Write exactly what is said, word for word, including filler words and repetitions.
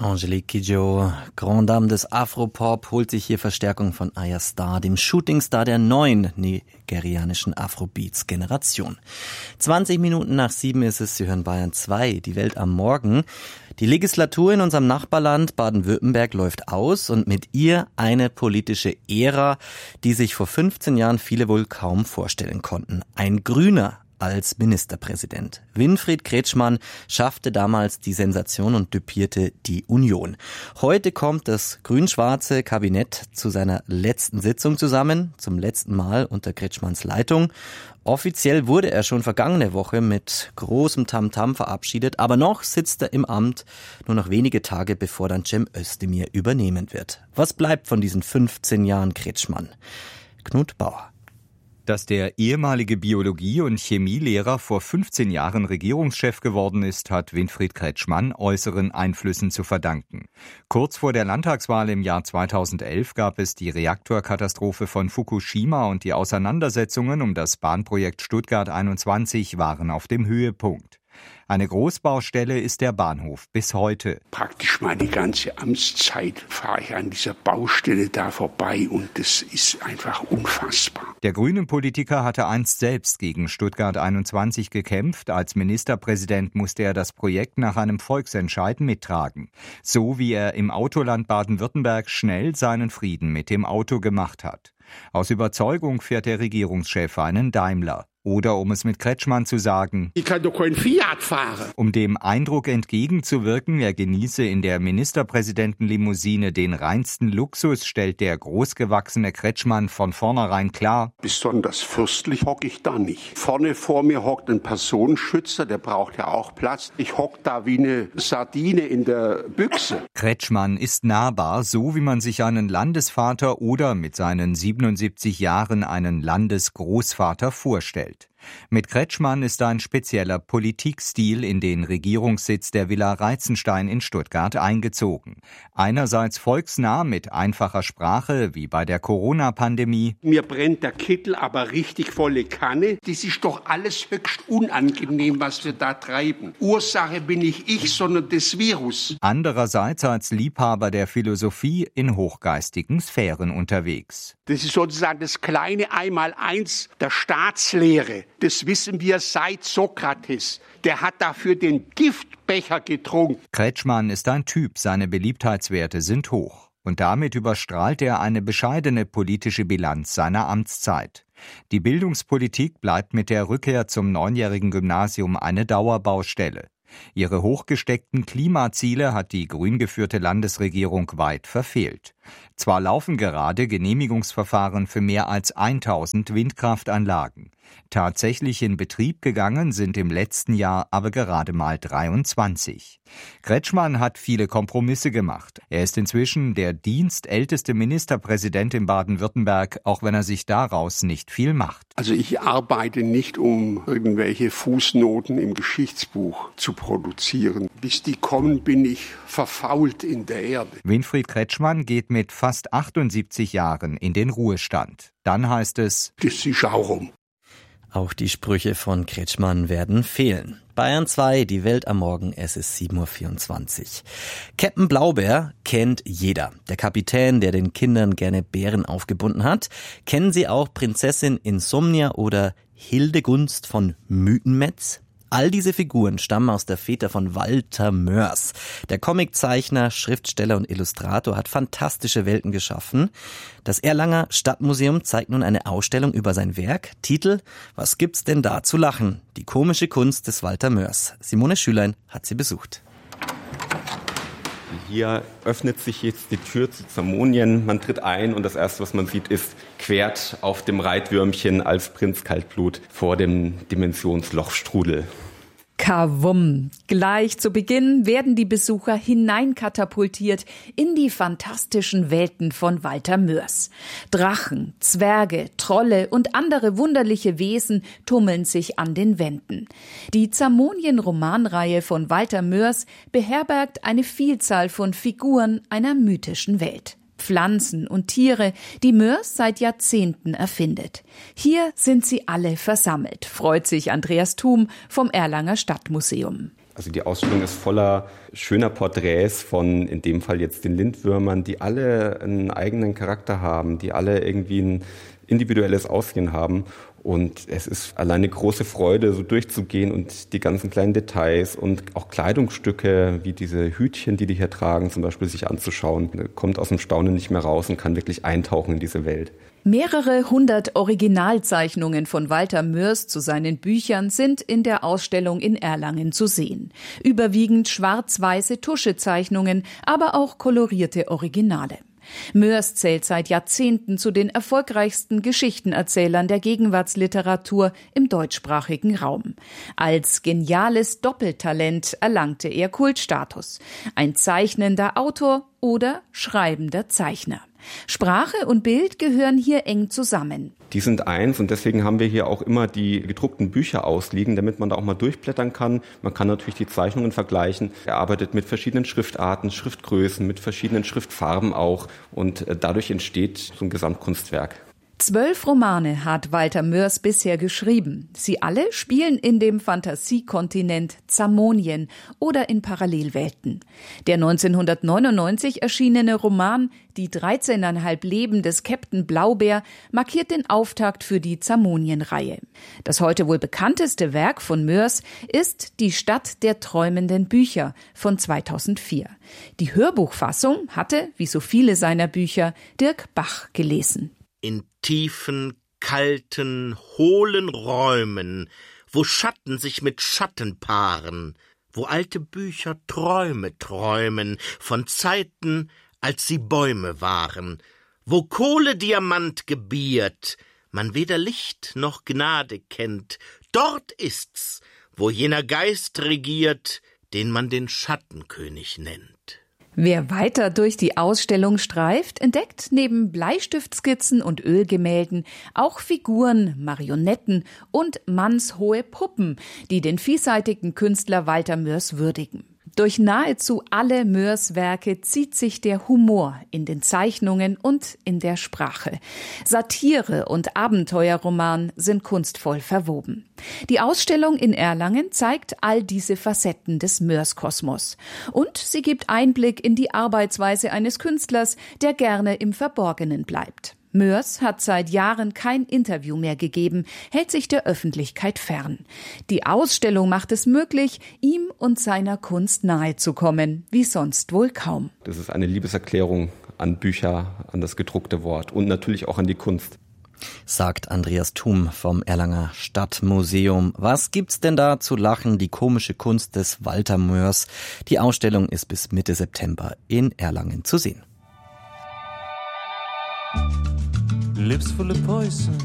Angelique Kidjo, Grand Dame des Afropop, holt sich hier Verstärkung von Aya Star, dem Shootingstar der neuen nigerianischen Afrobeats-Generation. zwanzig Minuten nach sieben ist es, Sie hören Bayern zwei, die Welt am Morgen. Die Legislatur in unserem Nachbarland Baden-Württemberg läuft aus und mit ihr eine politische Ära, die sich vor fünfzehn Jahren viele wohl kaum vorstellen konnten. Ein Grüner als Ministerpräsident. Winfried Kretschmann schaffte damals die Sensation und düpierte die Union. Heute kommt das grün-schwarze Kabinett zu seiner letzten Sitzung zusammen, zum letzten Mal unter Kretschmanns Leitung. Offiziell wurde er schon vergangene Woche mit großem Tamtam verabschiedet, aber noch sitzt er im Amt, nur noch wenige Tage bevor dann Cem Özdemir übernehmen wird. Was bleibt von diesen fünfzehn Jahren Kretschmann? Knut Bauer. Dass der ehemalige Biologie- und Chemielehrer vor fünfzehn Jahren Regierungschef geworden ist, hat Winfried Kretschmann äußeren Einflüssen zu verdanken. Kurz vor der Landtagswahl im Jahr zweitausendelf gab es die Reaktorkatastrophe von Fukushima und die Auseinandersetzungen um das Bahnprojekt Stuttgart einundzwanzig waren auf dem Höhepunkt. Eine Großbaustelle ist der Bahnhof bis heute. Praktisch meine ganze Amtszeit fahre ich an dieser Baustelle da vorbei und das ist einfach unfassbar. Der Grünen-Politiker hatte einst selbst gegen Stuttgart einundzwanzig gekämpft. Als Ministerpräsident musste er das Projekt nach einem Volksentscheid mittragen. So wie er im Autoland Baden-Württemberg schnell seinen Frieden mit dem Auto gemacht hat. Aus Überzeugung fährt der Regierungschef einen Daimler. Oder um es mit Kretschmann zu sagen, ich kann doch kein Fiat fahren. Um dem Eindruck entgegenzuwirken, er genieße in der Ministerpräsidentenlimousine den reinsten Luxus, stellt der großgewachsene Kretschmann von vornherein klar: Besonders fürstlich hocke ich da nicht. Vorne vor mir hockt ein Personenschützer, der braucht ja auch Platz. Ich hock da wie eine Sardine in der Büchse. Kretschmann ist nahbar, so wie man sich einen Landesvater oder mit seinen siebenundsiebzig Jahren einen Landesgroßvater vorstellt. Mit Kretschmann ist ein spezieller Politikstil in den Regierungssitz der Villa Reitzenstein in Stuttgart eingezogen. Einerseits volksnah mit einfacher Sprache, wie bei der Corona-Pandemie. Mir brennt der Kittel aber richtig volle Kanne. Das ist doch alles höchst unangenehm, was wir da treiben. Ursache bin nicht ich, sondern das Virus. Andererseits als Liebhaber der Philosophie in hochgeistigen Sphären unterwegs. Das ist sozusagen das kleine Einmaleins der Staatslehre. Das wissen wir seit Sokrates. Der hat dafür den Giftbecher getrunken. Kretschmann ist ein Typ, seine Beliebtheitswerte sind hoch. Und damit überstrahlt er eine bescheidene politische Bilanz seiner Amtszeit. Die Bildungspolitik bleibt mit der Rückkehr zum neunjährigen Gymnasium eine Dauerbaustelle. Ihre hochgesteckten Klimaziele hat die grün geführte Landesregierung weit verfehlt. Zwar laufen gerade Genehmigungsverfahren für mehr als tausend Windkraftanlagen. Tatsächlich in Betrieb gegangen sind im letzten Jahr aber gerade mal dreiundzwanzig. Kretschmann hat viele Kompromisse gemacht. Er ist inzwischen der dienstälteste Ministerpräsident in Baden-Württemberg, auch wenn er sich daraus nicht viel macht. Also ich arbeite nicht, um irgendwelche Fußnoten im Geschichtsbuch zu produzieren. Bis die kommen, bin ich verfault in der Erde. Winfried Kretschmann geht mit fast achtundsiebzig Jahren in den Ruhestand. Dann heißt es, das ist auch rum. Auch die Sprüche von Kretschmann werden fehlen. Bayern zwei, die Welt am Morgen, es ist sieben Uhr vierundzwanzig. Captain Blaubeer kennt jeder. Der Kapitän, der den Kindern gerne Bären aufgebunden hat. Kennen Sie auch Prinzessin Insomnia oder Hildegunst von Mythenmetz? All diese Figuren stammen aus der Feder von Walter Mörs. Der Comiczeichner, Schriftsteller und Illustrator hat fantastische Welten geschaffen. Das Erlanger Stadtmuseum zeigt nun eine Ausstellung über sein Werk. Titel: Was gibt's denn da zu lachen? Die komische Kunst des Walter Mörs. Simone Schülein hat sie besucht. Hier öffnet sich jetzt die Tür zu Zamonien. Man tritt ein und das Erste, was man sieht, ist Quert auf dem Reitwürmchen als Prinz Kaltblut vor dem Dimensionslochstrudel. Kawum. Gleich zu Beginn werden die Besucher hineinkatapultiert in die fantastischen Welten von Walter Mörs. Drachen, Zwerge, Trolle und andere wunderliche Wesen tummeln sich an den Wänden. Die Zamonien-Romanreihe von Walter Mörs beherbergt eine Vielzahl von Figuren einer mythischen Welt. Pflanzen und Tiere, die Mörs seit Jahrzehnten erfindet. Hier sind sie alle versammelt, freut sich Andreas Thum vom Erlanger Stadtmuseum. Also die Ausstellung ist voller schöner Porträts von, in dem Fall jetzt den Lindwürmern, die alle einen eigenen Charakter haben, die alle irgendwie ein individuelles Aussehen haben. Und es ist alleine eine große Freude, so durchzugehen und die ganzen kleinen Details und auch Kleidungsstücke, wie diese Hütchen, die die hier tragen, zum Beispiel sich anzuschauen. Man kommt aus dem Staunen nicht mehr raus und kann wirklich eintauchen in diese Welt. Mehrere hundert Originalzeichnungen von Walter Moers zu seinen Büchern sind in der Ausstellung in Erlangen zu sehen. Überwiegend schwarz-weiße Tuschezeichnungen, aber auch kolorierte Originale. Moers zählt seit Jahrzehnten zu den erfolgreichsten Geschichtenerzählern der Gegenwartsliteratur im deutschsprachigen Raum. Als geniales Doppeltalent erlangte er Kultstatus. Ein zeichnender Autor oder schreibender Zeichner. Sprache und Bild gehören hier eng zusammen. Die sind eins und deswegen haben wir hier auch immer die gedruckten Bücher ausliegen, damit man da auch mal durchblättern kann. Man kann natürlich die Zeichnungen vergleichen. Er arbeitet mit verschiedenen Schriftarten, Schriftgrößen, mit verschiedenen Schriftfarben auch und dadurch entsteht so ein Gesamtkunstwerk. Zwölf Romane hat Walter Moers bisher geschrieben. Sie alle spielen in dem Fantasiekontinent Zamonien oder in Parallelwelten. Der neunzehnhundertneunundneunzig erschienene Roman Die dreizehneinhalb Leben des Captain Blaubeer markiert den Auftakt für die Zamonien-Reihe. Das heute wohl bekannteste Werk von Moers ist Die Stadt der träumenden Bücher von zweitausendvier. Die Hörbuchfassung hatte, wie so viele seiner Bücher, Dirk Bach gelesen. In tiefen, kalten, hohlen Räumen, wo Schatten sich mit Schatten paaren, wo alte Bücher Träume träumen von Zeiten, als sie Bäume waren, wo Kohle Diamant gebiert, man weder Licht noch Gnade kennt, dort ist's, wo jener Geist regiert, den man den Schattenkönig nennt. Wer weiter durch die Ausstellung streift, entdeckt neben Bleistiftskizzen und Ölgemälden auch Figuren, Marionetten und mannshohe Puppen, die den vielseitigen Künstler Walter Moers würdigen. Durch nahezu alle Moers-Werke zieht sich der Humor in den Zeichnungen und in der Sprache. Satire und Abenteuerroman sind kunstvoll verwoben. Die Ausstellung in Erlangen zeigt all diese Facetten des Moers-Kosmos. Und sie gibt Einblick in die Arbeitsweise eines Künstlers, der gerne im Verborgenen bleibt. Moers hat seit Jahren kein Interview mehr gegeben, hält sich der Öffentlichkeit fern. Die Ausstellung macht es möglich, ihm und seiner Kunst nahezukommen, wie sonst wohl kaum. Das ist eine Liebeserklärung an Bücher, an das gedruckte Wort und natürlich auch an die Kunst. Sagt Andreas Thum vom Erlanger Stadtmuseum. Was gibt's denn da zu lachen? Die komische Kunst des Walter Moers. Die Ausstellung ist bis Mitte September in Erlangen zu sehen. Lips full of poison.